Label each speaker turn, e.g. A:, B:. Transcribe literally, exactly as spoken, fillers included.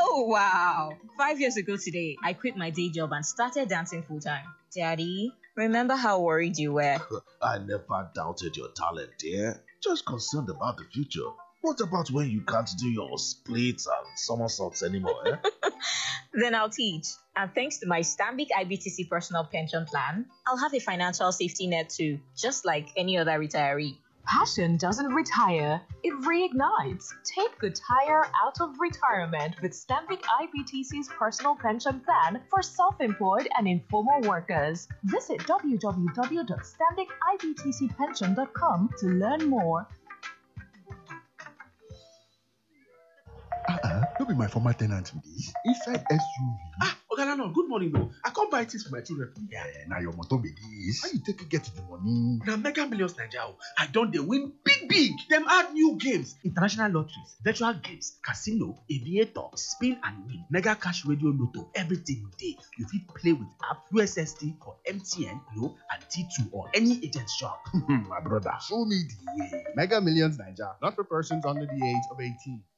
A: Oh, wow. Five years ago today, I quit my day job and started dancing full time. Daddy, remember how worried you were?
B: I never doubted your talent, dear. Just concerned about the future. What about when you can't do your splits and somersaults anymore? Eh?
A: Then I'll teach. And thanks to my Stanbic I B T C personal pension plan, I'll have a financial safety net too, just like any other retiree.
C: Passion doesn't retire, it reignites. Take the tire out of retirement with Stanbic I B T C's personal pension plan for self-employed and informal workers. Visit w w w dot stanbic i b t c pension dot com to learn more.
D: Uh-uh, don't be my former tenant with this. Inside S U V.
E: Ah, Oga no, good morning, no. I can't buy things for my children.
D: Yeah, now your motor be this. How you take it get the money?
E: Now, Mega Millions Naija, I don't they win big, big. Them add new games, international lotteries, virtual games, casino, aviator, spin and win, Mega Cash Radio Lotto, everything day. You fit play with app U S S D for M T N, Glo, and T two or any agent shop.
D: My brother, show me the way. Mega Millions Naija, not for persons under the age of eighteen.